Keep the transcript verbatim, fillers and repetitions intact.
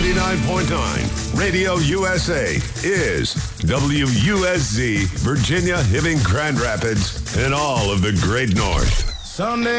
ninety-nine point nine Radio U S A is W U S Z, Virginia, Hibbing, Grand Rapids, and all of the Great North. Sunday.